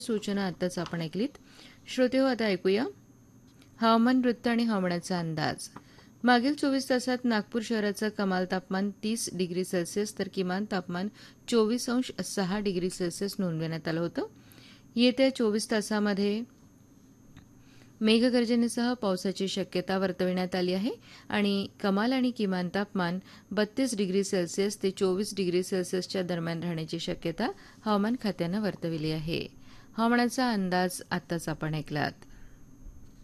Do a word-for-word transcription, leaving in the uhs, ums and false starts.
सूचना आताच आपण ऐकलीत. श्रोतेहो, आता ऐकूया हवामान वृत्त आणि हवामानाचा अंदाज. मागील चोवीस तासात नागपूर शहराचं कमाल तापमान तीस डिग्री सेल्सिअस तर किमान तापमान चोवीस अंश सहा डिग्री सेल्सिअस नोंदवण्यात आलं होतं. येत्या चोवीस तासामध्ये मेघगर्जनेसह पावसाची शक्यता वर्तविण्यात आली आहे आणि कमाल आणि किमान तापमान बत्तीस डिग्री सेल्सिअस ते चोवीस डिग्री सेल्सिअसच्या दरम्यान राहण्याची शक्यता हवामान खात्यानं वर्तविली आहे. हवामानाचा अंदाज आत्ताच आपण ऐकलात.